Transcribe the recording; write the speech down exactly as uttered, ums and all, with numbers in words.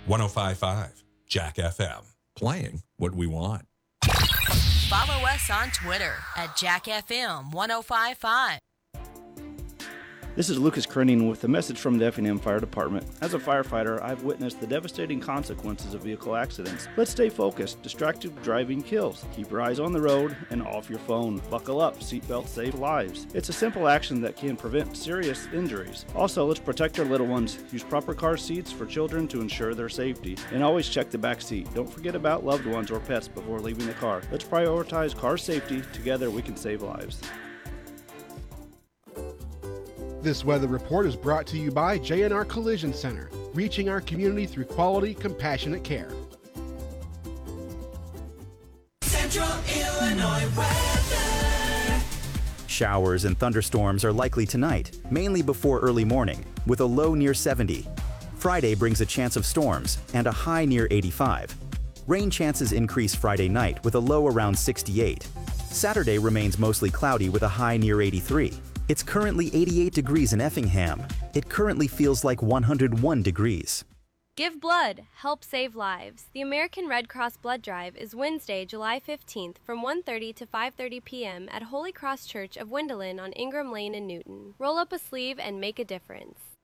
one oh five point five Jack F M. Playing what we want. Follow us on Twitter at Jack F M one oh five point five. This is Lucas Krenning with a message from the Effingham Fire Department. As a firefighter, I've witnessed the devastating consequences of vehicle accidents. Let's stay focused. Distracted driving kills. Keep your eyes on the road and off your phone. Buckle up. Seatbelts save lives. It's a simple action that can prevent serious injuries. Also, let's protect our little ones. Use proper car seats for children to ensure their safety. And always check the back seat. Don't forget about loved ones or pets before leaving the car. Let's prioritize car safety. Together we can save lives. This weather report is brought to you by J and R Collision Center, reaching our community through quality, compassionate care. Central Illinois weather. Showers and thunderstorms are likely tonight, mainly before early morning, with a low near seventy. Friday brings a chance of storms and a high near eighty-five. Rain chances increase Friday night with a low around sixty-eight. Saturday remains mostly cloudy with a high near eighty-three. It's currently eighty-eight degrees in Effingham. It currently feels like one hundred one degrees. Give blood. Help save lives. The American Red Cross Blood Drive is Wednesday, July fifteenth from one thirty to five thirty p.m. at Holy Cross Church of Wendelin on Ingram Lane in Newton. Roll up a sleeve and make a difference.